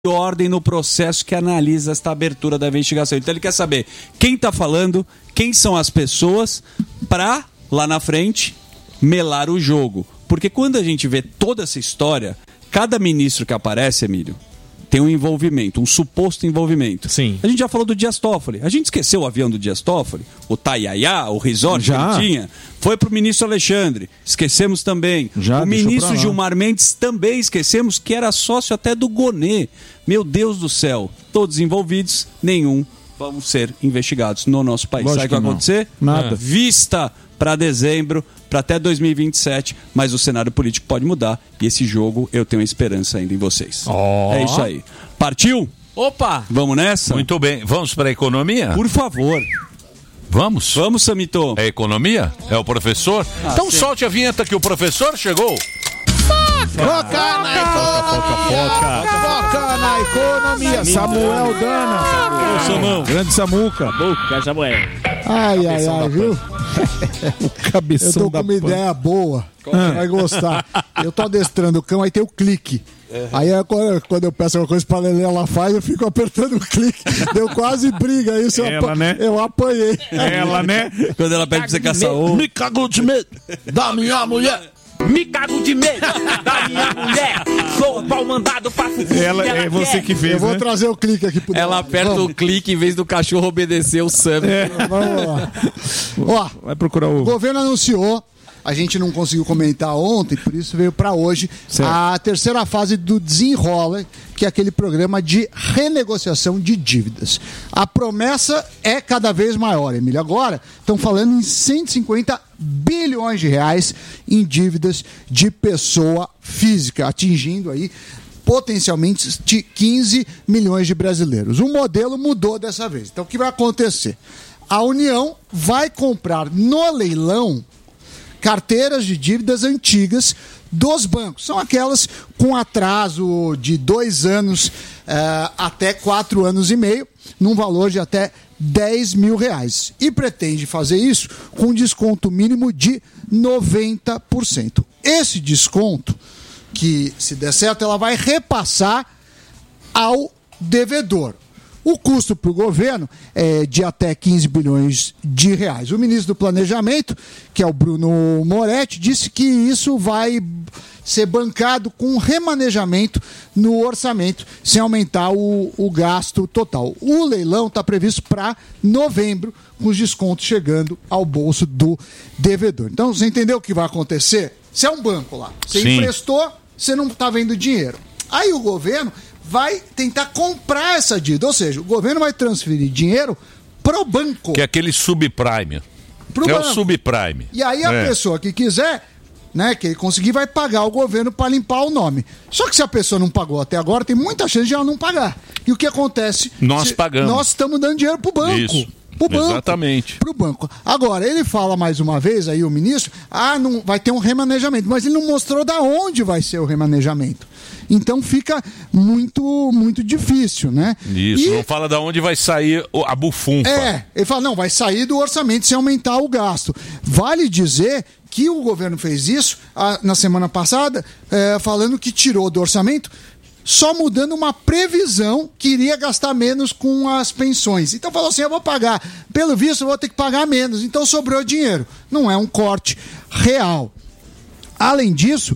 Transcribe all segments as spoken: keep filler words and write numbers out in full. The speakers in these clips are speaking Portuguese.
ordem no processo que analisa esta abertura da investigação. Então ele quer saber quem está falando, quem são as pessoas, para, lá na frente, melar o jogo. Porque quando a gente vê toda essa história, cada ministro que aparece, Emílio, tem um envolvimento, um suposto envolvimento. Sim. A gente já falou do Dias Toffoli. A gente esqueceu o avião do Dias Toffoli, o Taiaiá, o resort já. que ele tinha. Foi pro ministro Alexandre. Esquecemos também. Já, o ministro Gilmar Mendes também esquecemos, que era sócio até do Gonê. Meu Deus do céu. Todos envolvidos, nenhum vão ser investigados no nosso país. Lógico Sabe o que vai não. acontecer? Nada. Vista para dezembro, para até dois mil e vinte e sete, mas o cenário político pode mudar e esse jogo eu tenho esperança ainda em vocês. Oh. É isso aí. Partiu? Opa! Vamos nessa? Muito bem. Vamos para a economia? Por favor. Vamos? Vamos, Samito. É economia? É o professor? Ah, então sim. solte a vinheta que o professor chegou. Foca na economia! Foca na economia! Samuel Dana! Ô, Samão. Grande Samuca. Boca, Samuel. Ai, ai, ai, viu? O cabeção Eu tô da com uma pan. ideia boa. Você vai gostar. Eu tô adestrando o cão, aí tem o clique. Aí é quando, quando eu peço alguma coisa pra Lelê, ela faz, eu fico apertando o clique. Deu quase briga isso. Eu, Ela, apa- né? eu apanhei. Ela, né? Quando ela pede pra você caçar ovo. Me cagou de medo da minha mulher. Me cago de medo da minha mulher. Sou o pau mandado, faço tudo Ela, que ela é você quer. que fez, Eu vou né? trazer o clique aqui pro Ela aperta Vamos. o clique em vez do cachorro obedecer o Sam. Vamos lá. Ó, Vai procurar o o... governo anunciou, a gente não conseguiu comentar ontem, por isso veio para hoje, Certo. a terceira fase do Desenrola, que é aquele programa de renegociação de dívidas. A promessa é cada vez maior, Emílio. Agora estão falando em cento e cinquenta bilhões de reais em dívidas de pessoa física, atingindo aí potencialmente de quinze milhões de brasileiros. O modelo mudou dessa vez. Então o que vai acontecer? A União vai comprar no leilão carteiras de dívidas antigas dos bancos. São aquelas com atraso de dois anos eh, até quatro anos e meio, num valor de até dez mil reais. E pretende fazer isso com um desconto mínimo de noventa por cento. Esse desconto, que se der certo, ela vai repassar ao devedor. O custo para o governo é de até quinze bilhões de reais. O ministro do Planejamento, que é o Bruno Moretti, disse que isso vai ser bancado com remanejamento no orçamento, sem aumentar o, o gasto total. O leilão está previsto para novembro, com os descontos chegando ao bolso do devedor. Então, você entendeu o que vai acontecer? Você é um banco lá, você Sim. emprestou, você não está vendo dinheiro. Aí o governo vai tentar comprar essa dívida, ou seja, o governo vai transferir dinheiro pro banco. Que é aquele subprime. Pro é banco. o subprime. E aí a É. pessoa que quiser, né, que conseguir, vai pagar o governo para limpar o nome. Só que se a pessoa não pagou até agora, tem muita chance de ela não pagar. E o que acontece? Nós Se- pagamos. Nós estamos dando dinheiro pro banco. Isso. Pro banco. Exatamente. Pro banco. Agora, ele fala mais uma vez aí, o ministro, ah, não, vai ter um remanejamento, mas ele não mostrou da onde vai ser o remanejamento. Então fica muito, muito difícil, né? Isso, E- não fala de onde vai sair o- a bufunfa. é, ele fala, não, vai sair do orçamento sem aumentar o gasto. Vale dizer que o governo fez isso ah, na semana passada, eh, falando que tirou do orçamento, só mudando uma previsão que iria gastar menos com as pensões. Então falou assim, eu vou pagar, pelo visto eu vou ter que pagar menos, então sobrou dinheiro. Não é um corte real. Além disso,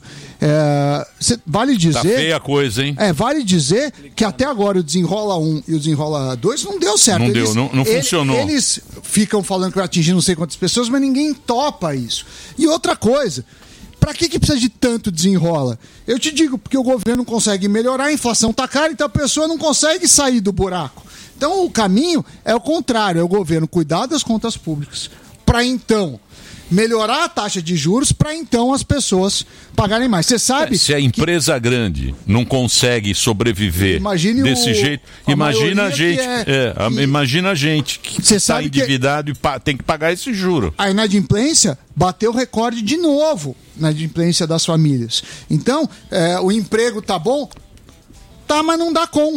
é, cê- vale Tá dizer... feia a coisa, hein? É, vale dizer que até agora o Desenrola um e o Desenrola dois não deu certo. Não deu, não- não ele- funcionou. Eles ficam falando que vai atingir não sei quantas pessoas, mas ninguém topa isso. E outra coisa, pra que que precisa de tanto Desenrola? Eu te digo, porque o governo não consegue melhorar, a inflação tá cara, então a pessoa não consegue sair do buraco. Então o caminho é o contrário, é o governo cuidar das contas públicas, para então melhorar a taxa de juros, para então as pessoas pagarem mais. Você sabe... Se a empresa grande não consegue sobreviver Imagine desse o- jeito, a imagina a maioria gente, que é- é, a- que- imagina a gente que Cê está sabe que- endividado e pa- tem que pagar esse juro. A inadimplência bateu recorde de novo na inadimplência das famílias. Então, é, o emprego tá bom? Tá, mas não dá conta.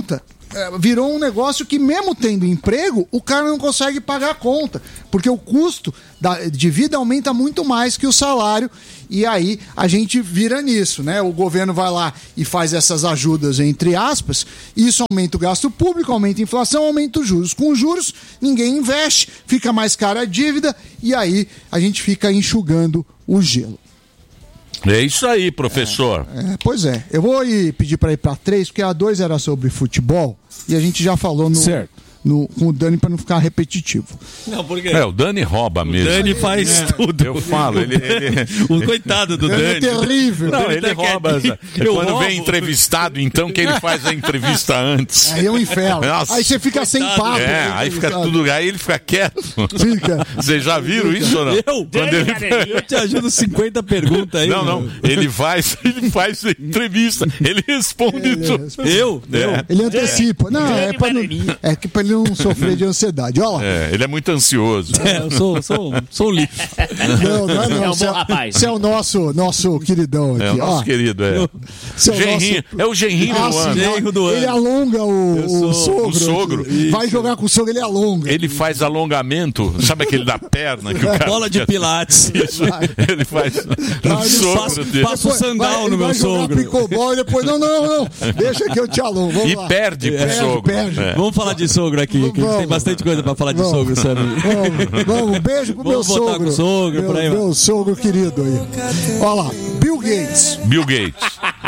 virou um negócio que, mesmo tendo emprego, o cara não consegue pagar a conta, porque o custo da, de vida aumenta muito mais que o salário, e aí a gente vira nisso, né? O governo vai lá e faz essas ajudas, entre aspas, isso aumenta o gasto público, aumenta a inflação, aumenta os juros. Com os juros, ninguém investe, fica mais cara a dívida, e aí a gente fica enxugando o gelo. É isso aí, professor. É, pois é. Eu vou ir pedir para ir para três, porque a dois era sobre futebol e a gente já falou no, certo. no, com o Dani para não ficar repetitivo. Não, por quê? É, o Dani rouba mesmo. O Dani faz tudo. Eu falo, ele... ele... O coitado do Dani Dani. é terrível. Não, Dani ele tá rouba. quietinho. É Eu quando roubo. vem entrevistado, então, que ele faz a entrevista antes. Aí é um inferno. Nossa. Aí você fica sem Coitado. papo. É, né, aí fica entrevistado. tudo... Aí ele fica quieto. Fica. Vocês já viram isso ou não? Eu? Quando ele... Eu te ajudo cinquenta perguntas aí. Não, não. meu. Ele faz, ele faz a entrevista. Ele responde Ele tudo. responde. Eu? É. Ele antecipa. Não, é, pra não, é que para ele não sofrer de ansiedade. Olha lá. É, ele é muito ansioso. É, eu sou, sou, sou um lixo. Não, não é não. É um Você bom rapaz. Você é o nosso, nosso queridão aqui. É o nosso ó. querido, é. Você é o Genrinho. nosso- É o genrinho Ah, do sim, ano. Genro do Ele ano. alonga o, o sou sogro. o sogro. aqui. Vai jogar com o sogro, ele alonga. Ele faz alongamento, sabe aquele da perna que o cara... Bola de pilates. Isso, ele faz no Ah, ele sogro passa- dele. passa- Passo sandal vai, no ele meu vai jogar sogro. pickleball e depois, não, não, não, deixa que eu te alongo. Vamos E lá. perde pro Perde, sogro. perde. É. Vamos falar de sogro aqui, que Vamos. tem bastante coisa pra falar de Vamos. sogro, Samir. Vamos, vamos, beijo pro meu Vamos votar sogro. com o sogro, meu, por aí, meu sogro querido aí. Olha lá, Bill Gates, Bill Gates.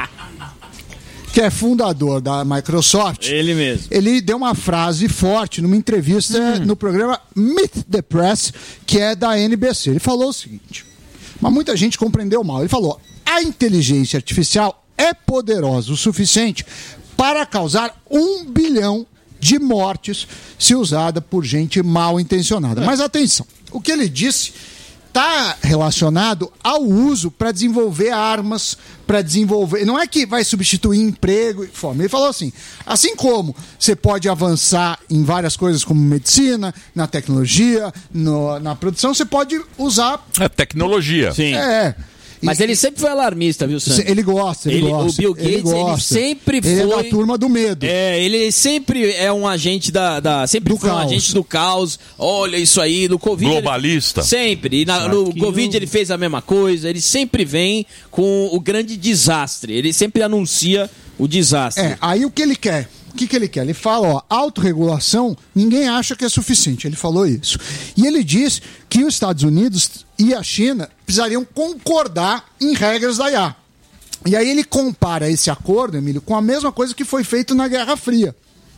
que é fundador da Microsoft. Ele mesmo. Ele deu uma frase forte numa entrevista no programa Meet the Press, que é da N B C. Ele falou o seguinte, mas muita gente compreendeu mal. Ele falou, a inteligência artificial é poderosa o suficiente para causar um bilhão de mortes se usada por gente mal intencionada. Mas atenção, o que ele disse está relacionado ao uso para desenvolver armas, para desenvolver... Não é que vai substituir emprego e fome. Ele falou assim, assim como você pode avançar em várias coisas como medicina, na tecnologia, no- na produção, você pode usar... É tecnologia. Sim. É, Mas E- ele sempre foi alarmista, viu, Sam? ele gosta, ele, Ele- gosta. o Bill Gates, ele gosta. sempre Ele é foi- da turma do medo. É, ele sempre é um agente da. da sempre Do foi um caos. agente do caos. Olha isso aí, no Covid. ele- Globalista. sempre. E na- no Covid ele fez a mesma coisa. Ele sempre vem com o grande desastre. Ele sempre anuncia o desastre. É, aí o que ele quer? O que, que ele quer? Ele fala, ó, autorregulação, ninguém acha que é suficiente. Ele falou isso. E ele diz que os Estados Unidos e a China precisariam concordar em regras da I A. E aí ele compara esse acordo, Emílio, com a mesma coisa que foi feito na Guerra Fria.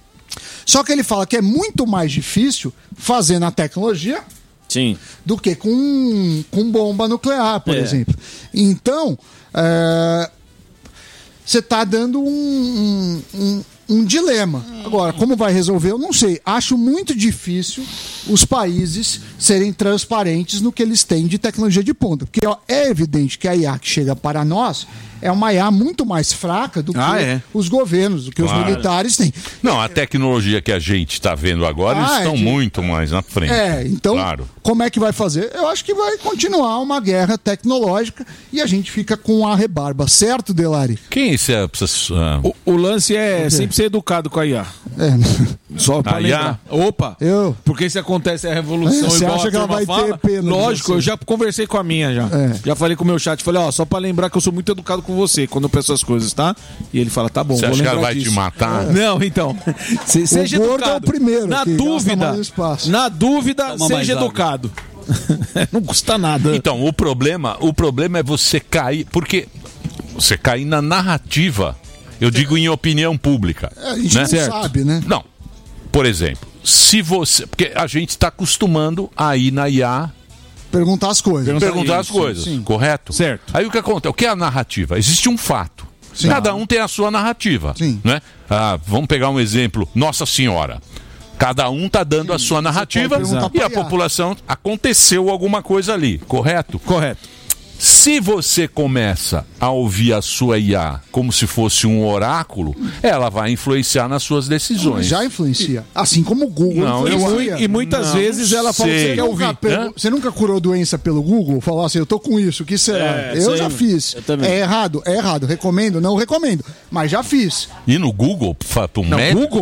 Só que ele fala que é muito mais difícil fazer na tecnologia Sim. do que com, com bomba nuclear, por É. exemplo. Então, é, você está dando um, um, um- um dilema. Agora, como vai resolver, eu não sei. Acho muito difícil os países serem transparentes no que eles têm de tecnologia de ponta. Porque ó, é evidente que a I A que chega para nós é uma I A muito mais fraca do que Ah, é? os governos, do que Claro. os militares têm. Não, a tecnologia que a gente está vendo agora, eles Ah, é estão de- muito mais na frente. É, então, Claro. como é que vai fazer? Eu acho que vai continuar uma guerra tecnológica e a gente fica com a rebarba, certo, Delari? Quem é esse... essa- ah, O, o lance é sempre ser educado com a I A. É. Só pra A I A? lembrar. Opa! Eu? Porque se acontece a revolução É, você igual acha a que ela turma vai fala, ter pena de lógico, você? eu já conversei com a minha já. É. Já falei com o meu chat, falei, ó, só pra lembrar que eu sou muito educado com você quando eu peço as coisas, tá? E ele fala, tá bom, Você vou acha que lembrar ela vai disso. te matar? Não, então. Se, seja gordo educado. é o primeiro Na que gasta dúvida, mais espaço. na dúvida, Toma mais seja água. educado. Não custa nada. Então, o problema, o problema é você cair, porque você cair na narrativa, eu digo em opinião pública. É, a gente né? não sabe, né? Não. Por exemplo, se você... Porque a gente está acostumando a ir na I A Perguntar as coisas. perguntar as isso, coisas, sim. correto? Certo. Aí o que acontece? O que é a narrativa? Existe um fato. Sim. Cada um tem a sua narrativa. Sim. Né? Ah, vamos pegar um exemplo. Nossa Senhora. Cada um está dando a sua narrativa perguntar e pra a I A. população... Aconteceu alguma coisa ali, correto? Correto. Se você começa a ouvir a sua I A como se fosse um oráculo, ela vai influenciar nas suas decisões. Já influencia. Assim como o Google Não, E, eu- influencia. mui- e muitas Não vezes ela fala que sei. você quer ouvir. Nunca pegou- Hã? Você nunca curou doença pelo Google? Falou assim, eu tô com isso, o que será? É, eu sim. já fiz. Eu também. É errado? É errado. Recomendo? Não recomendo. Mas já fiz. E no Google, para o Não, médico, Google?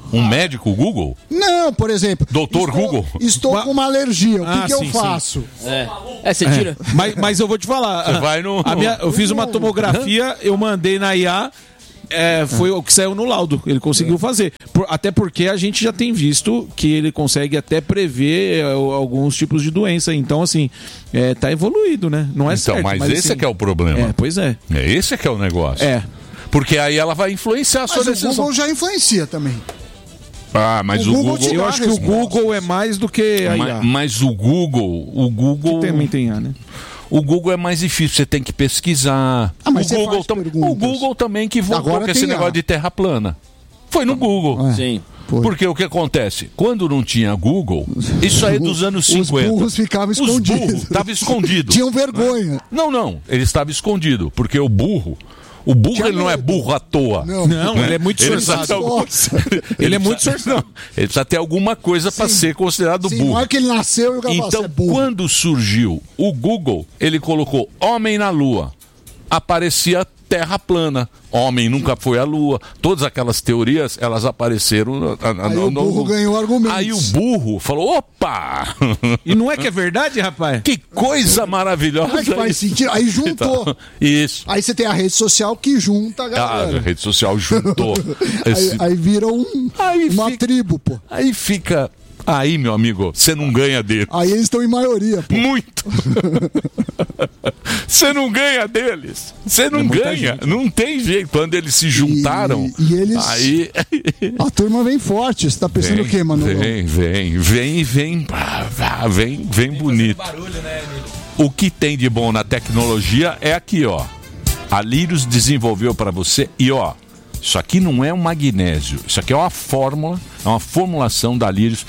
Um médico Google? Não, por exemplo. Doutor estou, Google? Estou Ma- com uma alergia. O que, Ah, que eu sim, faço? É, é você tira. Mas, mas eu vou te falar. Você vai no- a minha- eu fiz uma tomografia, eu mandei na I A. É, foi o que saiu no laudo. Ele conseguiu fazer. Por- até porque a gente já tem visto que ele consegue até prever é, alguns tipos de doença. Então, assim, é, tá evoluído, né? Não é Então, certo. mas, esse assim, é que é o problema. É, pois é. É esse é que é o negócio. É. Porque aí ela vai influenciar a sua Mas o decisão. Google já influencia também. Ah, mas O o, Google Google... te Eu dá acho que o respostas. Google é mais do que a I A. Mas, mas o Google... O Google... Que também tem I A, né? O Google é mais difícil, você tem que pesquisar. Ah, mas o, você Google faz tam- perguntas. o Google também que voltou Agora com esse tem negócio a- de terra plana. Foi no Google. É. Sim. Foi. Porque o que acontece? Quando não tinha Google, isso aí é dos anos Os cinquenta. burros ficavam Os escondidos. burros estavam escondidos. Tinham vergonha. Não, não. Ele estava escondido. Porque o burro... O burro Tinha ele não é medo. burro à toa. Não. Não, ele é muito Ele precisa sorçado. ter algum- Nossa. Ele é muito precisa- não, Ele precisa ter alguma coisa para ser considerado Sim, burro. na hora que ele nasceu, eu falava, Então, "Você é burro." quando surgiu o Google, ele colocou homem na lua. Aparecia terra plana. Homem nunca foi à lua. Todas aquelas teorias, elas apareceram. no- Aí no- o burro no- ganhou argumentos. Aí o burro falou: opa! E não é que é verdade, rapaz? Que coisa maravilhosa! Como é que faz isso. sentido? Aí juntou. Então, isso. Aí você tem a rede social que junta a Ah, a galera. rede social juntou. aí, esse- aí vira um, Aí uma fica- tribo, pô. Aí fica. Aí, meu amigo, você não ganha dele. Aí eles estão em maioria, pô. Muito. Você não ganha deles. Você não ganha. Não tem jeito. Quando eles se juntaram. E- e eles- Aí. A turma vem forte. Você tá pensando o quê, mano? Vem, vem, vem e vem. Ah, vá, Vem, vem bonito. O que tem de bom na tecnologia é aqui, ó. A Lírios desenvolveu para você. E, ó, isso aqui não é um magnésio. Isso aqui é uma fórmula, é uma formulação da Lírios.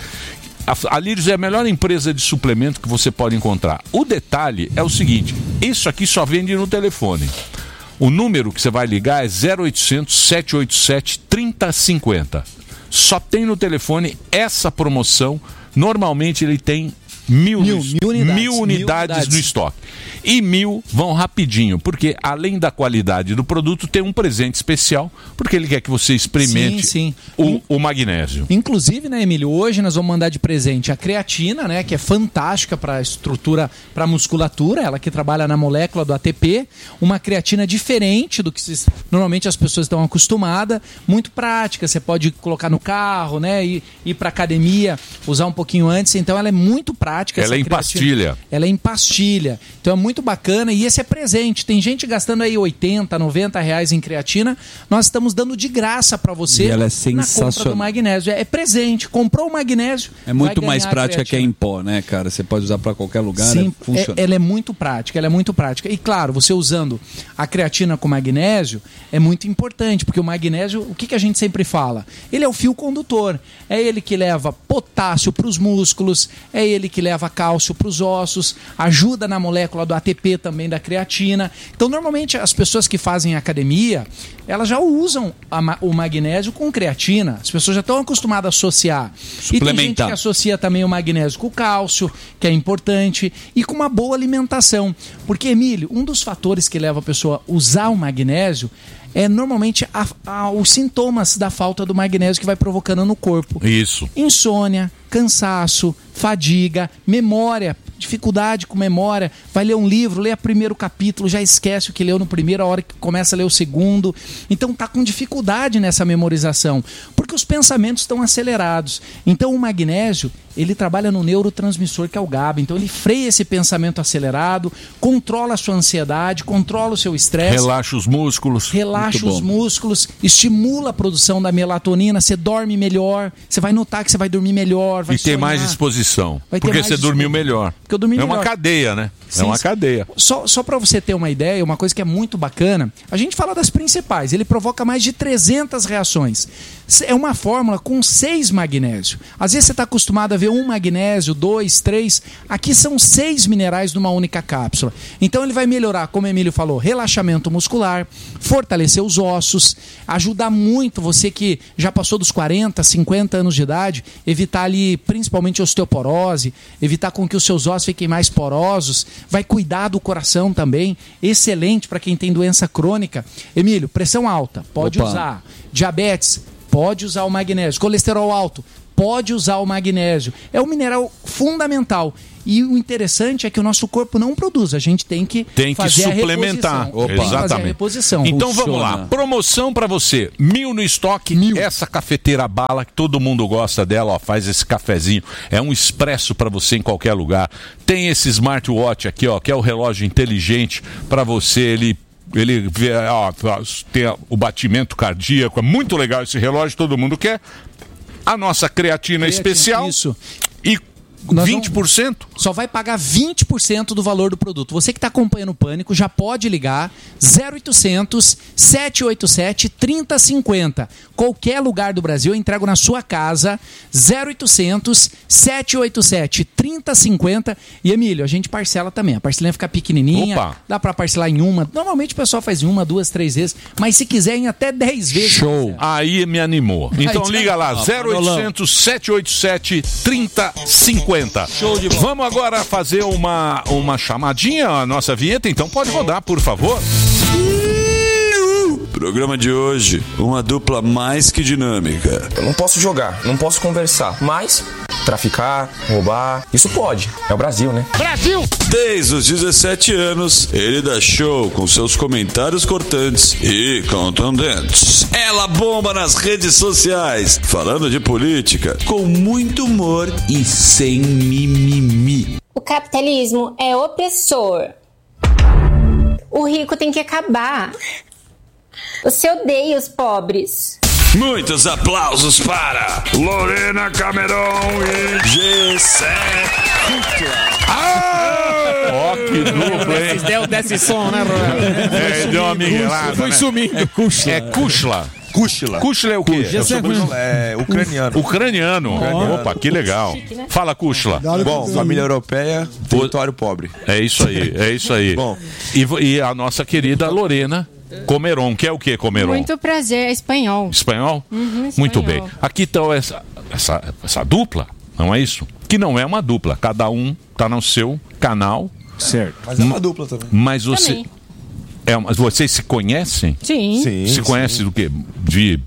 A, a Lírios é a melhor empresa de suplemento que você pode encontrar. O detalhe é o seguinte: isso aqui só vende no telefone. O número que você vai ligar é zero oitocentos, sete oito sete, três zero cinco zero. Só tem no telefone essa promoção. Normalmente ele tem mil, Mil, no- mil unidades, mil mil unidades unidades. no estoque. E mil vão rapidinho, porque além da qualidade do produto, tem um presente especial, porque ele quer que você experimente Sim, sim. O, o magnésio. Inclusive, né, Emílio, hoje nós vamos mandar de presente a creatina, né, que é fantástica para estrutura, para musculatura, ela que trabalha na molécula do A T P, uma creatina diferente do que se- normalmente as pessoas estão acostumadas, muito prática, você pode colocar no carro, né, ir, ir para academia, usar um pouquinho antes, então ela é muito prática. Ela essa é em creatina. pastilha. Ela é em pastilha, então é muito bacana e esse é presente, tem gente gastando aí oitenta, noventa reais em creatina, nós estamos dando de graça para você E ela é na sensacional. compra do magnésio. É presente. Comprou o magnésio. É muito vai mais ganhar a prática que é creatina. em pó, né, cara? Você pode usar pra qualquer lugar, Sim, é, funciona. é- ela é muito prática, ela é muito prática. E claro, você usando a creatina com magnésio é muito importante, porque o magnésio, o que, que a gente sempre fala? Ele é o fio condutor. É ele que leva potássio para os músculos, é ele que leva cálcio para os ossos, ajuda na molécula do A T P também da creatina. Então, normalmente, as pessoas que fazem academia, elas já usam a ma- o magnésio com creatina. As pessoas já estão acostumadas a associar. E tem gente Suplementar. que associa também o magnésio com o cálcio, que é importante, e com uma boa alimentação. Porque, Emílio, um dos fatores que leva a pessoa a usar o magnésio é normalmente a- a- os sintomas da falta do magnésio que vai provocando no corpo. Isso. Insônia, cansaço, fadiga, memória, dificuldade com memória, vai ler um livro, lê o primeiro capítulo, já esquece o que leu no primeiro, a hora que começa a ler o segundo. Então tá com dificuldade nessa memorização, porque os pensamentos estão acelerados. Então o magnésio, ele trabalha no neurotransmissor que é o GABA, então ele freia esse pensamento acelerado, controla a sua ansiedade, controla o seu estresse. Relaxa os músculos. Relaxa Muito os bom. músculos, estimula a produção da melatonina, você dorme melhor, você vai notar que você vai dormir melhor, vai E tem sonhar. mais disposição. Vai ter Porque mais você dormiu disposição. melhor. Porque eu dormi é melhor. uma cadeia, né? Sim, é uma sim. cadeia. Só, só para você ter uma ideia, uma coisa que é muito bacana, a gente fala das principais, ele provoca mais de trezentas reações. É uma fórmula com seis magnésios. Às vezes você está acostumado a ver um magnésio, dois, três. Aqui são seis minerais numa única cápsula. Então ele vai melhorar, como o Emílio falou, relaxamento muscular, fortalecer os ossos, ajudar muito você que já passou dos quarenta, cinquenta anos de idade, evitar ali principalmente osteoporose, evitar com que os seus ossos fiquem mais porosos, vai cuidar do coração também, excelente para quem tem doença crônica. Emílio, pressão alta, pode Opa. usar. Diabetes, pode usar o magnésio. Colesterol alto, pode usar o magnésio. É um mineral fundamental. E o interessante é que o nosso corpo não produz, a gente tem que, tem que fazer suplementar. a reposição. Tem que fazer a Exatamente. reposição. Então Funciona. vamos lá, promoção pra você, mil no estoque, mil. Essa cafeteira bala que todo mundo gosta dela, ó, faz esse cafezinho, é um expresso pra você em qualquer lugar. Tem esse smartwatch aqui, ó, que é o relógio inteligente pra você, ele ele vê, ó, tem o batimento cardíaco, é muito legal esse relógio, todo mundo quer. A nossa creatina, creatina especial. Isso. E Nós vinte por cento? Vamos, só vai pagar vinte por cento do valor do produto. Você que está acompanhando o Pânico já pode ligar zero oitocentos, sete oito sete, três zero cinco zero. Qualquer lugar do Brasil, eu entrego na sua casa. zero oitocentos, sete oito sete, três zero cinco zero. E Emílio, a gente parcela também. A parcelinha fica pequenininha. Opa. Dá para parcelar em uma. Normalmente o pessoal faz em uma, duas, três vezes. Mas se quiser em até dez vezes. Show. Aí me animou. Então Aí, liga lá, zero oitocentos, sete oito sete, três zero cinco zero. Show de bola. Vamos agora fazer uma, uma chamadinha, a nossa vinheta, então pode rodar, por favor. Programa de hoje, uma dupla mais que dinâmica. Eu não posso jogar, não posso conversar, mas traficar, roubar, isso pode. É o Brasil, né? Desde os dezessete anos, ele dá show com seus comentários cortantes e contundentes. Ela bomba nas redes sociais, falando de política, com muito humor e sem mimimi. O capitalismo é opressor. O rico tem que acabar. Você odeia os pobres. Muitos aplausos para Lorena Cameron e Gessé. Ó, que dupla, hein? Deu desse som, né, Roberto? É, deu uma miguelada, Foi né? sumindo. É Kushla. É Kushla. Kushla. Kushla é o quê? Eu sou bruxo- é ucraniano. Ucraniano. Opa, que legal. Fala, Kushla. Bom, família europeia, território pobre. É isso aí, é isso aí. Bom. E, vo- e a nossa querida Lorena Comeron, que é o que, Comeron? Muito prazer, é espanhol. Espanhol? Uhum, Muito espanhol. bem. Aqui então essa, essa, essa dupla, não é isso? Que não é uma dupla, cada um tá no seu canal. Certo. Mas é uma dupla também. Mas você. Também. É, uma- vocês se conhecem? Sim. Sim, Se sim. conhecem do quê? De.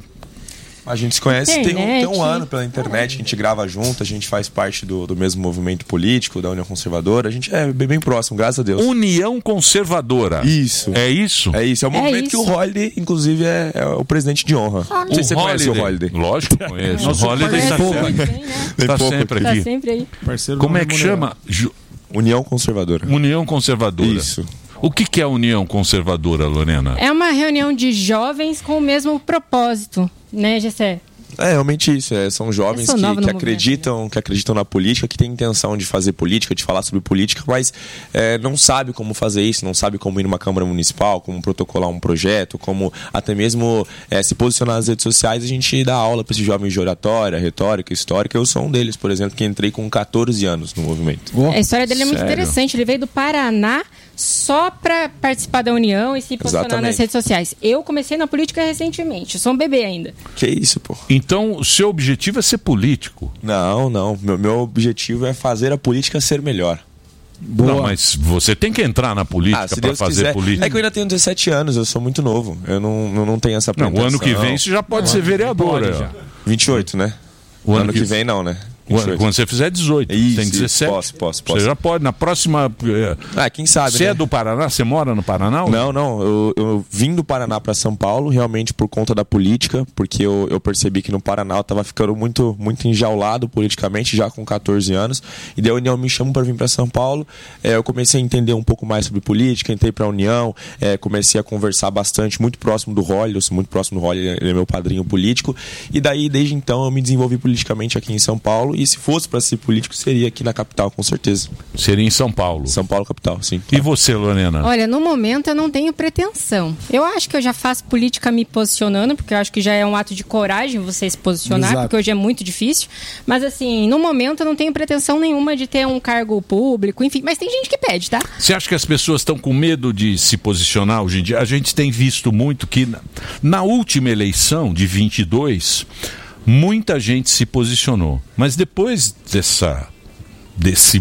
A gente se conhece tem um, tem um Internet. ano pela internet, a gente grava junto, a gente faz parte do, do mesmo movimento político, da União Conservadora, a gente é bem, bem próximo, graças a Deus. União Conservadora. Isso. É isso? É isso, é o É movimento isso. que o Holiday, inclusive, é, é o presidente de honra. Não sei se você conhece o Holiday. Lógico que conheço. O Holiday tá, Parece sempre, bem, né? Tem tá pouco. sempre Tá aqui. sempre aí. Parceiro Como não é que remunerado. chama? Ju- União Conservadora. União Conservadora. Isso. O que, que é a União Conservadora, Lorena? É uma reunião de jovens com o mesmo propósito, né, Gessé? É realmente isso, é, são jovens Eu sou nova que, no que acreditam, que acreditam na política, que têm intenção de fazer política, de falar sobre política, mas é, não sabe como fazer isso, não sabe como ir numa Câmara Municipal, como protocolar um projeto, como até mesmo é, se posicionar nas redes sociais. A gente dá aula para esses jovens de oratória, retórica, histórica. Eu sou um deles, por exemplo, que entrei com catorze anos no movimento. A história dele é muito sério? interessante. Ele veio do Paraná só para participar da União e se posicionar Exatamente. nas redes sociais. Eu comecei na política recentemente, sou um bebê ainda. Que isso, pô? Então, o seu objetivo é ser político. Não, não. Meu, meu objetivo é fazer a política ser melhor. Não, mas você tem que entrar na política Ah, se para Deus fazer quiser. política. É que eu ainda tenho dezessete anos, eu sou muito novo. Eu não, eu não tenho essa Não, o pretensão. ano que vem você já pode ser vereadora. vinte e oito, né? O O ano ano que- que vem não, né? O ano- vinte e oito. Quando você fizer dezoito, Isso, tem isso. dezessete. Posso, posso, posso. Você já pode, na próxima. eh, Ah, quem sabe, Você né? é do Paraná? Você mora no Paraná? Não, não. Eu, eu vim do Paraná para São Paulo realmente por conta da política, porque eu, eu percebi que no Paraná eu tava ficando muito, muito enjaulado politicamente, já com catorze anos. E daí a União me chamou para vir para São Paulo. É, eu comecei a entender um pouco mais sobre política, entrei para a União, é, comecei a conversar bastante, muito próximo do Rolly, eu sou muito próximo do Rolly, ele é meu padrinho político. E daí, desde então, eu me desenvolvi politicamente aqui em São Paulo. E se fosse para ser político, seria aqui na capital, com certeza. Seria em São Paulo. São Paulo, capital, sim. E você, Lorena? Olha, no momento eu não tenho pretensão. Eu acho que eu já faço política me posicionando, porque eu acho que já é um ato de coragem você se posicionar, Exato. porque hoje é muito difícil. Mas assim, no momento eu não tenho pretensão nenhuma de ter um cargo público, enfim. Mas tem gente que pede, tá? Você acha que as pessoas estão com medo de se posicionar hoje em dia? A gente tem visto muito que na, na última eleição de vinte e dois, muita gente se posicionou. Mas depois dessa, desse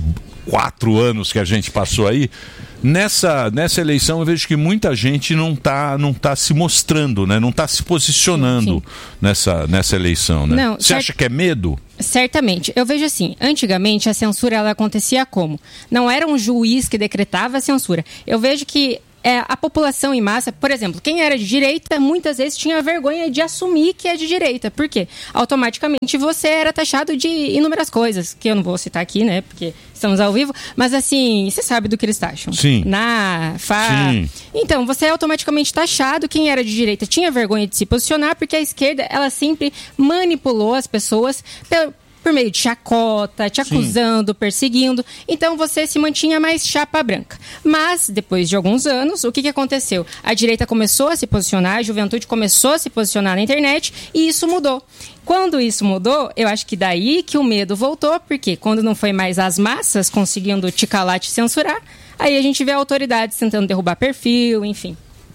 quatro anos que a gente passou aí, nessa, nessa eleição eu vejo que muita gente não está não tá se mostrando, né? Não está se posicionando sim, sim. Nessa, nessa eleição, né? Não, Você cert... acha que é medo? Certamente. Eu vejo assim, antigamente a censura ela acontecia como? Não era um juiz que decretava a censura. Eu vejo que é, a população em massa, por exemplo, quem era de direita, muitas vezes tinha vergonha de assumir que é de direita. Por quê? Automaticamente você era taxado de inúmeras coisas, que eu não vou citar aqui, né? Porque estamos ao vivo. Mas assim, você sabe do que eles taxam. Sim. Na, fa... Sim. Então, você é automaticamente taxado. Quem era de direita tinha vergonha de se posicionar, porque a esquerda, ela sempre manipulou as pessoas pelo... por meio de chacota, te acusando, Sim. perseguindo. Então você se mantinha mais chapa branca. Mas, depois de alguns anos, o que, que aconteceu? A direita começou a se posicionar, a juventude começou a se posicionar na internet e isso mudou. Quando isso mudou, eu acho que daí que o medo voltou, porque quando não foi mais as massas conseguindo te calar, te censurar, aí a gente vê autoridades tentando derrubar perfil, enfim.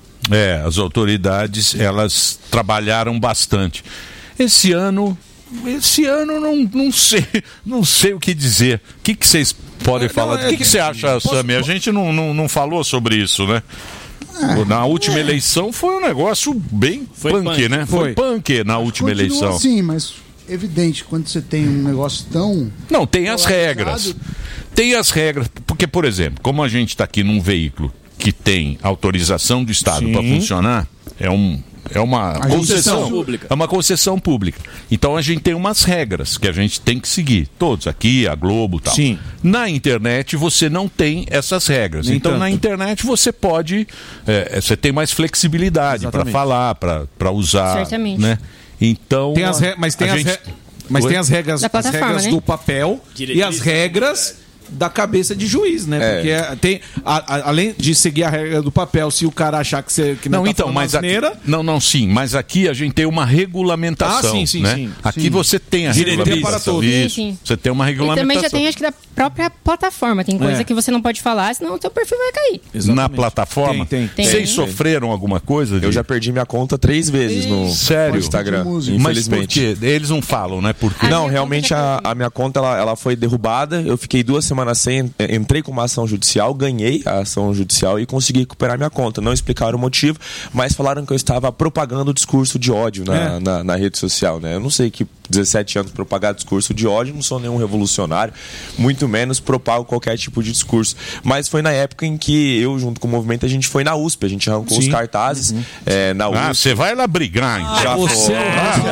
É, as autoridades, elas trabalharam bastante. Esse ano... Esse ano não, não sei, não sei o que dizer. O que, que vocês podem não, falar? É, o que, que você acha, posso... Sami? A gente não, não, não falou sobre isso, né? É, na última é. eleição foi um negócio bem foi punk, punk, né? Foi, foi punk na última Continua eleição. Sim, mas evidente, quando você tem um negócio tão... Não, tem as regras. Tem as regras. Porque, por exemplo, como a gente está aqui num veículo que tem autorização do Estado para funcionar, é um... É uma a concessão pública. É uma concessão pública. Então a gente tem umas regras que a gente tem que seguir. Todos aqui, a Globo e tal. Sim. Na internet você não tem essas regras. Nem então tanto. Na internet você pode. É, você tem mais flexibilidade para falar, para usar. Certamente. Né? Então. Tem as re... Mas tem as, gente... re... mas tem as regras, as regras né? do papel Diretriz, e as regras. Da cabeça de juiz, né? É. Porque tem, a, a, além de seguir a regra do papel, se o cara achar que você que não, não tá então, mas aqui, não, não, sim, mas aqui a gente tem uma regulamentação, ah, sim, sim, né? Sim, aqui sim. Você tem a regulamentação para todos. Isso, sim, sim. Você tem uma regulamentação. E também já tem, acho que da própria plataforma, tem coisa é. que você não pode falar, senão o teu perfil vai cair. Exatamente. Na plataforma? Tem, tem. Vocês tem. sofreram alguma coisa? De... Eu já perdi minha conta três vezes no, Sério? no Instagram, infelizmente. Mas por quê? Eles não falam, né? Porque... Não, realmente a, a minha conta ela, ela foi derrubada, eu fiquei duas semanas sem... Entrei com uma ação judicial, ganhei a ação judicial e consegui recuperar minha conta. Não explicaram o motivo, mas falaram que eu estava propagando discurso de ódio na, é. na, na rede social, né? Eu não sei que dezessete anos propagar discurso de ódio, não sou nenhum revolucionário, muito menos propago qualquer tipo de discurso. Mas foi na época em que eu, junto com o movimento, a gente foi na U S P, a gente arrancou Sim. os cartazes uhum. é, na U S P. Ah, você vai lá brigar, então. Já você foi.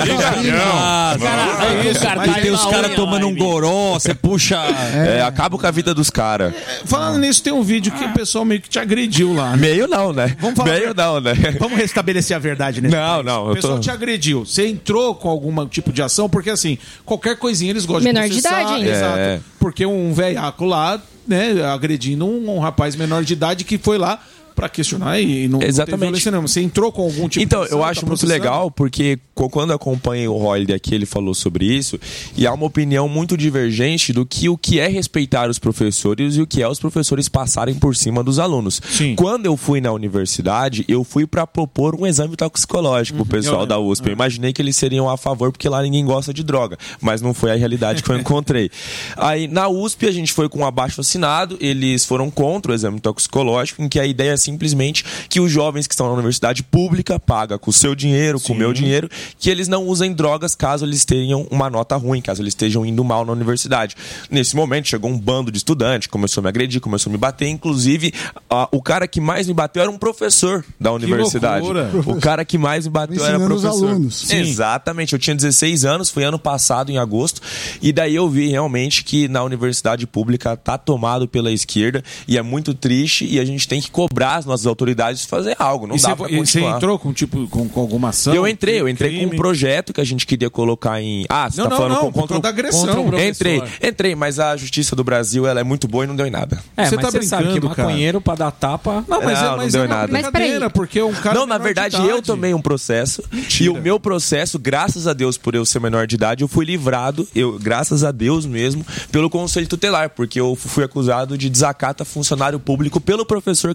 Ah, brigar. Tem os caras tomando um goró, você puxa... É, acaba com a vida dos caras. Falando nisso, tem um vídeo que o pessoal meio que te agrediu lá. Né? Meio não, né? Vamos falar meio não, né? Vamos restabelecer a verdade nesse Não, país. não. O pessoal tô... te agrediu. Você entrou com algum tipo de ação? Porque assim, qualquer coisinha eles gostam menor de processar. De idade, hein? Exato. É. Porque um velhaco lá, né, agredindo um, um rapaz menor de idade que foi lá pra questionar e não, Exatamente. não Você entrou com algum tipo então, de ação? Então, eu acho tá muito legal, porque quando eu acompanhei o Holiday aqui, ele falou sobre isso, e há uma opinião muito divergente do que o que é respeitar os professores e o que é os professores passarem por cima dos alunos. Sim. Quando eu fui na universidade, eu fui para propor um exame toxicológico uhum. pro pessoal eu, da U S P. Eu imaginei que eles seriam a favor, porque lá ninguém gosta de droga, mas não foi a realidade que eu encontrei. Aí, na U S P, a gente foi com um abaixo assinado, eles foram contra o exame toxicológico, em que a ideia é simplesmente que os jovens que estão na universidade pública pagam com o seu dinheiro, com o meu dinheiro, que eles não usem drogas caso eles tenham uma nota ruim, caso eles estejam indo mal na universidade. Nesse momento chegou um bando de estudantes, começou a me agredir, começou a me bater, inclusive a, o cara que mais me bateu era um professor da universidade. O cara que mais me bateu era professor. Alunos. Exatamente, eu tinha dezesseis anos, foi ano passado em agosto, e daí eu vi realmente que na universidade pública tá tomado pela esquerda, e é muito triste, e a gente tem que cobrar as nossas autoridades fazer algo, não e dá cê, pra continuar. continuar. Você entrou com, tipo, com, com alguma ação? Eu entrei, eu entrei crime. com um projeto que a gente queria colocar em... Ah, você não, tá não, falando não, com, contra, contra a agressão. Contra um entrei, entrei, mas a justiça do Brasil, ela é muito boa e não deu em nada. É, você mas tá você brincando, sabe que cara. maconheiro pra dar tapa... Não, mas não, é, mas não deu é em nada. Mas peraí. Porque um cara não, na verdade, eu tomei um processo. Mentira. E o meu processo, graças a Deus, por eu ser menor de idade, eu fui livrado, eu, graças a Deus mesmo, pelo Conselho Tutelar, porque eu fui acusado de desacato a funcionário público pelo professor que me agrediu.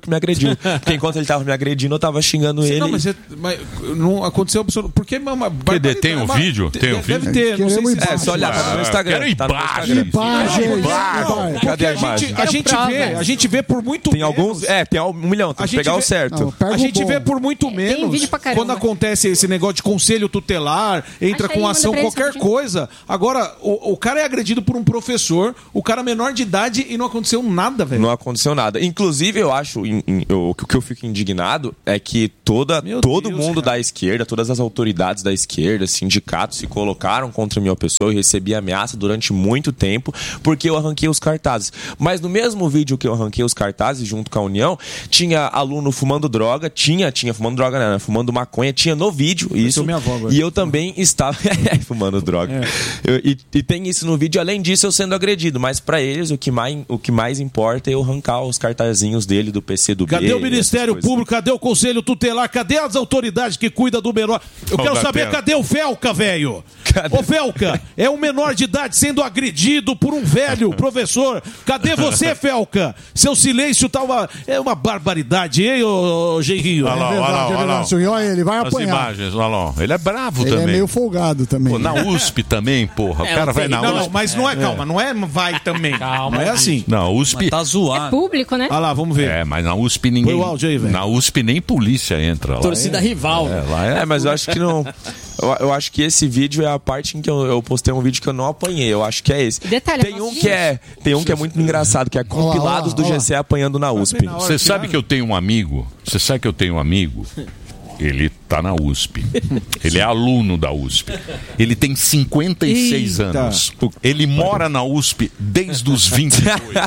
agrediu. Porque enquanto ele tava me agredindo, eu tava xingando Sim, ele. Não, mas, é, mas não aconteceu absolutamente. Porque é uma Cadê? Tem um uma- vídeo? Tem um Deve vídeo? ter, não sei se É, só olhar, tá no Instagram. Quero Tá no imagens. Instagram. Imagens. Porque a gente, a gente vê, a gente vê por muito Tem menos. alguns. É, tem um milhão, tem A que gente pegar vê- o certo. Não, pega A o gente bom. vê por muito menos vídeo pra caramba. quando acontece esse negócio de conselho tutelar, entra Acha aí, com manda ação, pra eles qualquer rapidinho. coisa. Agora, o, o cara é agredido por um professor, o cara menor de idade e não aconteceu nada, velho. Não aconteceu nada. Inclusive, eu acho, em- em- eu- o que eu fico indignado é que toda, Meu todo Deus, mundo cara. da esquerda, todas as autoridades da esquerda, sindicatos, se colocaram contra a minha pessoa e recebi ameaça durante muito tempo porque eu arranquei os cartazes. Mas no mesmo vídeo que eu arranquei os cartazes junto com a União, tinha aluno fumando droga, tinha, tinha fumando droga, né? Fumando maconha, tinha no vídeo isso. minha avó agora. E eu também estava fumando droga. Eu- e, e tem isso no vídeo, além disso, eu sendo agredido. Mas pra eles, o que mais, o que mais importa é eu arrancar os cartazinhos dele do P C do B. Cadê o essas Ministério coisas. Público? Cadê o Conselho Tutelar? Cadê as autoridades que cuidam do menor? Eu Ô, quero da saber, pena. cadê o Felca, velho? Cadê? Ô, Felca, é um menor de idade sendo agredido por um velho professor. Cadê você, Felca? Seu silêncio tá uma, é uma barbaridade, hein, ô, ô Geirinho? Olha lá, É olha lá, verdade, é olha lá. verdade. Senhor, olha, ele vai As apanhar. imagens, olha lá. Ele é bravo Ele também. é meio folgado também. Pô, na U S P também, porra. O É, cara não vai tem- na Não, U S P. não, mas não é, calma, não é vai também. Não é assim. Não, a U S P. Mas tá É zoado. público, né? Olha lá, vamos ver. É, mas na U S P ninguém. Põe o áudio aí, velho. Na U S P nem polícia entra lá. Torcida rival. É, lá é. É, mas eu acho que não. Eu, eu acho que esse vídeo é a parte em que eu, eu postei um vídeo que eu não apanhei. Eu acho que é esse. Detalhe, tem um que é, tem um que é muito engraçado, que é compilados do olha lá. G C apanhando na U S P. na hora Você que sabe era- que eu tenho um amigo? Você sabe que eu tenho um amigo? Ele tá na U S P. Ele é aluno da U S P. Ele tem cinquenta e seis Eita. anos. Ele mora na U S P desde os vinte e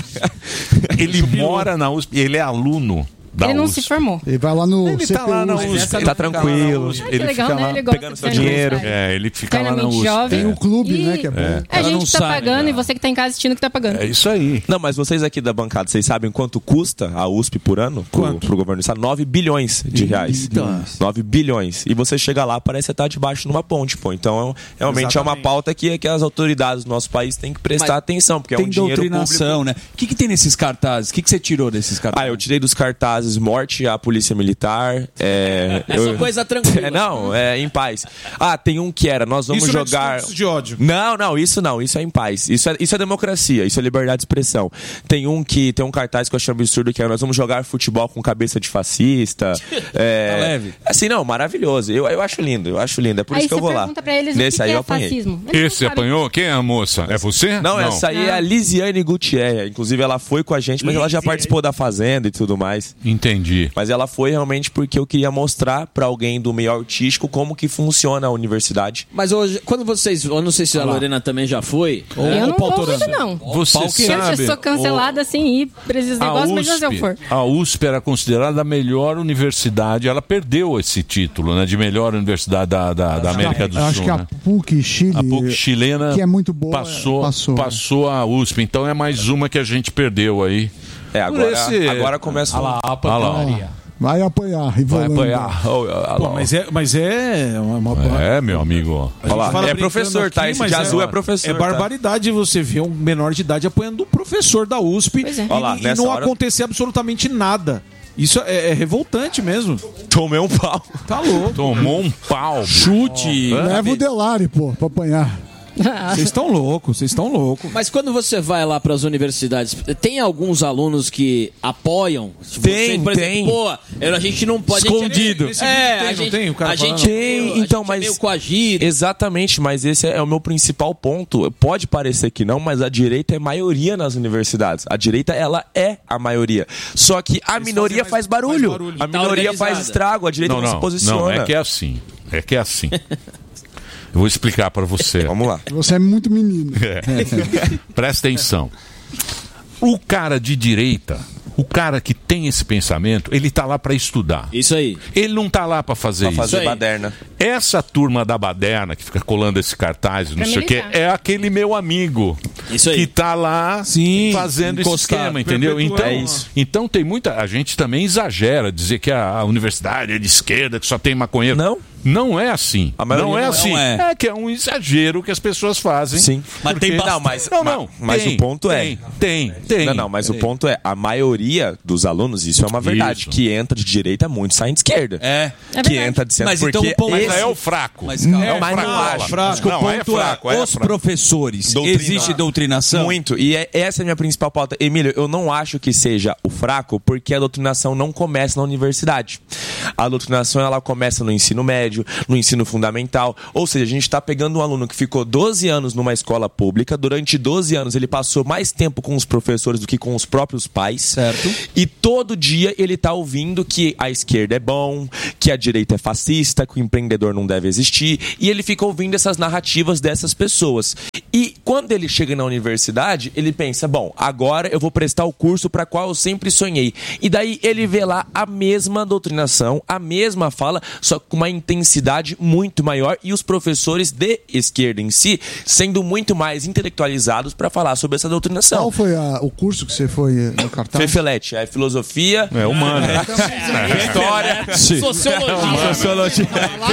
dois. Ele mora na U S P. Ele é aluno da Ele não U S P. se formou. Ele vai lá no Ele C P U. tá lá na U S P. Ele tá Ele fica tranquilo. lá na U S P. Ai, que Ele legal, fica né? lá Ele gosta pegando de seu ser dinheiro. universitário. É, ele fica lá na Eternamente U S P. jovem. Tem o clube, E né, que é bom. A Ela não gente tá sai, pagando né? e você que tá em casa assistindo que tá pagando. É isso aí. Não, mas vocês aqui da bancada, vocês sabem quanto custa a U S P por ano? Pro, Quanto? pro governo do estado? nove bilhões de reais. nove bilhões. E você chega lá, parece que você tá debaixo de uma ponte, pô. Então, realmente é uma Exatamente. pauta que, que as autoridades do nosso país têm que prestar Mas atenção, porque é Tem um dinheiro doutrinação, público. né? O que, que tem nesses cartazes? O que, que você tirou desses Ah, cartazes? eu tirei dos cartazes morte à polícia militar. É, É só eu- coisa tranquila. É, não, é em paz. Ah, tem um que era, nós vamos Isso não é jogar... discurso de ódio. Não, não, isso não, isso é em paz. Isso é, isso é democracia, isso é liberdade de expressão. Tem um que tem um cartaz que eu achei absurdo, que é nós vamos jogar futebol com cabeça de fascista. É, Tá leve. Assim, não, maravilhoso. Eu, eu acho lindo, eu acho lindo. É por Aí isso que eu você vou lá. pergunta pra eles Nesse o que, aí que eu é apanhei. fascismo. Eles não Esse sabem. apanhou? Quem é a moça? É você? Não, essa aí é a Lisiane Gutierrez. Inclusive, ela foi com a gente, mas ela já participou da Fazenda e tudo mais. Entendi. Mas ela foi realmente porque eu queria mostrar pra alguém do meio artístico como que funciona a universidade. Mas hoje, quando vocês. Eu não sei se a Lorena também já foi. Eu não vou muito, não. Você Eu sabe... sou cancelada assim e pra esses A negócios, mas se eu U S P, for. a U S P era considerada a melhor universidade. Ela perdeu esse título, né? De melhor universidade da, da, da América do Eu acho Sul. que a né? PUC Chile, A PUC chilena que é muito boa, passou, passou. passou a U S P. Então é mais uma que a gente perdeu aí. É, Por agora, esse- agora começa. Olha lá, a Olha lá. pancadaria. vai apanhar. Vai Ivolanda. apanhar. Oh, olha Pô, lá. mas é, mas é uma, uma- É, meu amigo. Olha lá, fala é brincando professor, tá? aqui, Esse mas de azul é, professor. É tá? barbaridade você ver um menor de idade apanhando um professor da U S P Pois é. e, Olha lá, e nessa não hora- acontecer absolutamente nada. Isso é, é revoltante mesmo. Tomei um pau. Tá louco. Tomou um pau. Chute. Leva o Delari, pô, pra apanhar. Vocês estão loucos, vocês estão loucos. Mas quando você vai lá para as universidades, tem alguns alunos que apoiam? Tem, Você, por tem. exemplo, pô, a gente não pode. Escondido. A gente, é, Tem, a não gente, tem o cara a gente, falando? Tem, a então, gente mas- é meio coagido. Exatamente, mas esse é o meu principal ponto. Pode parecer que não, mas a direita é maioria nas universidades. A direita, ela é a maioria. Só que a minoria fazem mais- faz barulho. faz barulho. A Tá minoria organizada. faz estrago, a direita Não, não, se não, posiciona. não, é que é assim. É que é assim. Eu vou explicar pra você. Vamos lá. Você é muito menino. É. Presta atenção. O cara de direita, o cara que tem esse pensamento, ele tá lá pra estudar. Isso aí. Ele não tá lá pra fazer Pra isso. fazer aí. baderna. Essa turma da baderna que fica colando esse cartaz, não Pra sei o quê, militar. é aquele meu amigo Isso aí. que tá lá Sim, fazendo esse encostado, esquema, entendeu? perpetuando. Então, É isso. então tem muita. A gente também exagera dizer que a, a universidade é de esquerda, que só tem maconheiro. Não. Não é assim. A maioria Não é não assim. é. É que é um exagero que as pessoas fazem. Sim. Mas tem Não, bastante. mas, Não, ma- não. mas Tem, o ponto tem, é. Tem, tem. Não, não, mas tem. o ponto é, a maioria dos alunos, isso é uma verdade, Isso. que entra de direita, muito sai de esquerda. É. É que verdade. entra de centro, Mas porque então o ponto- Mas esse- aí é o fraco. Mas, calma. é o mas não fraco. acho. Fraco. Acho que o Não, ponto aí é fraco, é, aí é os fraco. professores. Doutrina. Existe doutrinação? Muito. E é- essa é a minha principal pauta. Emílio, eu não acho que seja o fraco, porque a doutrinação não começa na universidade. A doutrinação, ela começa no ensino médio, no ensino fundamental. Ou seja, a gente está pegando um aluno que ficou doze anos numa escola pública. Durante doze anos, ele passou mais tempo com os professores do que com os próprios pais. Certo. E todo dia ele tá ouvindo que a esquerda é bom, que a direita é fascista, que o empreendedor não deve existir. E ele fica ouvindo essas narrativas dessas pessoas. E quando ele chega na universidade, ele pensa, bom, agora eu vou prestar o curso para qual eu sempre sonhei. E daí ele vê lá a mesma doutrinação, a mesma fala, só com uma intensidade muito maior e os professores de esquerda em si sendo muito mais intelectualizados para falar sobre essa doutrinação. Qual foi a- o curso que você foi no cartaz? Fefelete, é filosofia, É humano. história, Sociologia. Sociologia.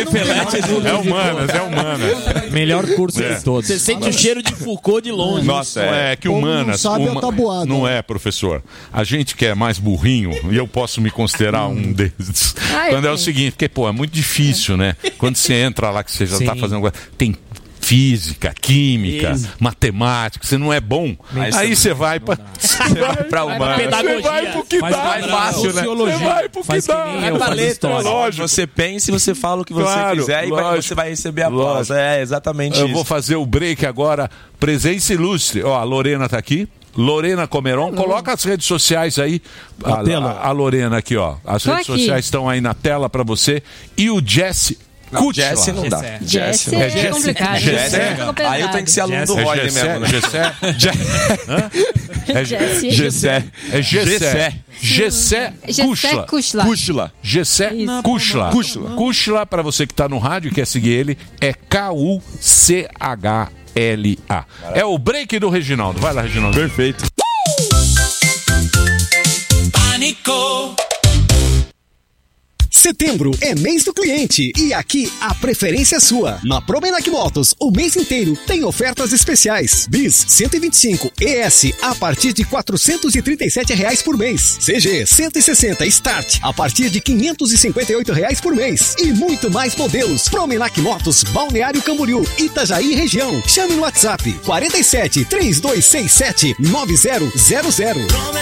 É humanas, é humanas. Melhor curso de todos. Você sente o cheiro de Foucault de longe. Nossa, é, que O povo humanas. não sabe a uma- tabuada. Não é, professor. A gente que é mais burrinho, e eu posso me considerar um desses. Ah, eu Quando é o tenho. seguinte, porque, pô, é muito difícil, né? Quando você entra lá, que você já Sim. tá fazendo coisa. Tem física, química, Isso. matemática, você não é bom. Aí você vai pra. pra humano. pedagogia. Você vai pro que Faz dá. mais fácil, né? Você vai pro que Faz que dá. nem eu, pra faz letra, história. lógico. Você pensa e você fala o que você Claro, quiser e vai- lógico. você vai receber aplauso. Lógico. É exatamente Eu isso. vou fazer o break agora. Presença ilustre. Ó, a Lorena tá aqui. Lorena Comeron, coloca as redes sociais aí. A, tela. a- a Lorena aqui, ó. As Tô redes aqui. sociais estão aí na tela pra você. E o Jesse Kutla. Jesse não dá. Jesse É é Jesse. complicado. Jesse, É complicado. aí eu tenho que ser aluno do É Roy Gessé, mesmo, né? Gessé, Hã? É Jesse. Gessé. É Gessé. Gessé. Gessé Gessé Kuchla. Kuchla. Kuchla. Gessé Isso. Kuchla. Kuchla. Kuchla, pra você que tá no rádio e quer seguir ele, é K U C H L A. É o break do Reginaldo. Vai lá, Reginaldo. Perfeito. Pânico. Setembro é mês do cliente e aqui a preferência é sua. Na Promenac Motos, o mês inteiro tem ofertas especiais. Bis cento e vinte e cinco E S a partir de quatrocentos e trinta e sete reais por mês. C G cento e sessenta Start a partir de quinhentos e cinquenta e oito reais por mês. E muito mais modelos. Promenac Motos, Balneário Camboriú, Itajaí região. Chame no WhatsApp quarenta e sete, trinta e dois sessenta e sete, nove zero zero zero.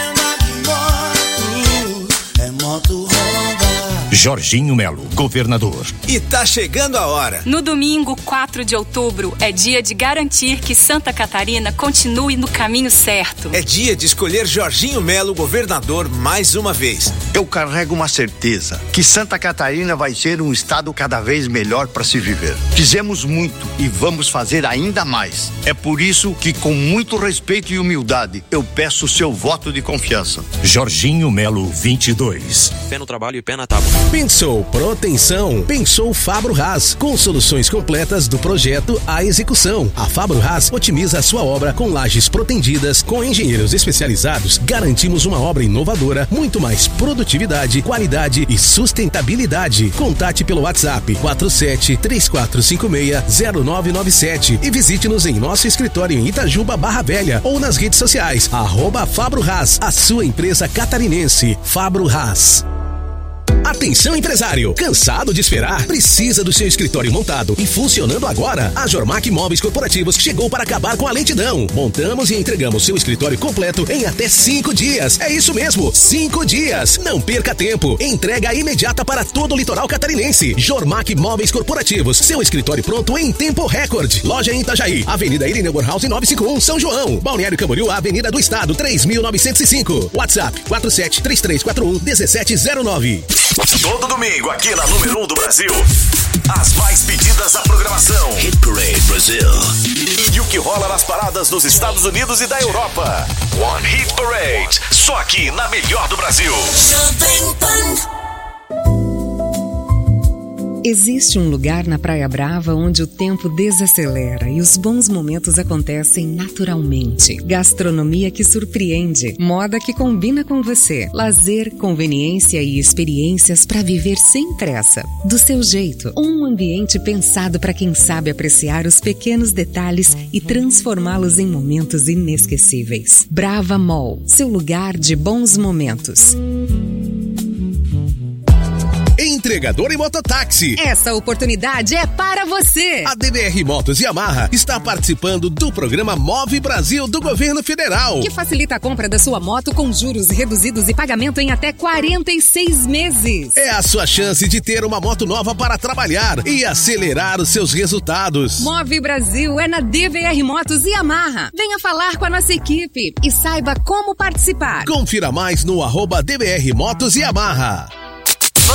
É moto Honda. Jorginho Melo, governador. E tá chegando a hora. No domingo, quatro de outubro, é dia de garantir que Santa Catarina continue no caminho certo. É dia de escolher Jorginho Melo, governador, mais uma vez. Eu carrego uma certeza que Santa Catarina vai ser um estado cada vez melhor para se viver. Fizemos muito e vamos fazer ainda mais. É por isso que, com muito respeito e humildade, eu peço o seu voto de confiança. Jorginho Melo, vinte e dois. Pé no trabalho e pé na tábua. Pensou proteção? Pensou Fabro Haas, com soluções completas do projeto à execução. A Fabro Haas otimiza a sua obra com lajes protendidas, com engenheiros especializados. Garantimos uma obra inovadora, muito mais produtividade, qualidade e sustentabilidade. Contate pelo WhatsApp quatro sete três quatro cinco seis zero nove nove sete e visite-nos em nosso escritório em Itajuba, Barra Velha ou nas redes sociais. Arroba Fabro Haas, a sua empresa catarinense. Fabro Haas. Atenção empresário, cansado de esperar? Precisa do seu escritório montado e funcionando agora? A Jormac Móveis Corporativos chegou para acabar com a lentidão. Montamos e entregamos seu escritório completo em até cinco dias. É isso mesmo, cinco dias. Não perca tempo. Entrega imediata para todo o litoral catarinense. Jormac Móveis Corporativos, seu escritório pronto em tempo recorde. Loja em Itajaí, Avenida Irineu Bornhausen novecentos e cinquenta e um, São João. Balneário Camboriú, Avenida do Estado, três mil novecentos e cinco. WhatsApp quatro sete três três quatro um um sete zero nove. Todo domingo aqui na número um do Brasil. As mais pedidas da programação. Hit Parade Brasil. E o que rola nas paradas dos Estados Unidos e da Europa. One Hit Parade. Só aqui na melhor do Brasil. Existe um lugar na Praia Brava onde o tempo desacelera e os bons momentos acontecem naturalmente. Gastronomia que surpreende, moda que combina com você, lazer, conveniência e experiências para viver sem pressa. Do seu jeito, um ambiente pensado para quem sabe apreciar os pequenos detalhes e transformá-los em momentos inesquecíveis. Brava Mall, seu lugar de bons momentos. Entregador e mototáxi. Essa oportunidade é para você. A D B R Motos Yamaha está participando do programa Move Brasil do Governo Federal, que facilita a compra da sua moto com juros reduzidos e pagamento em até quarenta e seis meses. É a sua chance de ter uma moto nova para trabalhar e acelerar os seus resultados. Move Brasil é na D B R Motos Yamaha. Venha falar com a nossa equipe e saiba como participar. Confira mais no arroba D B R Motos Yamaha.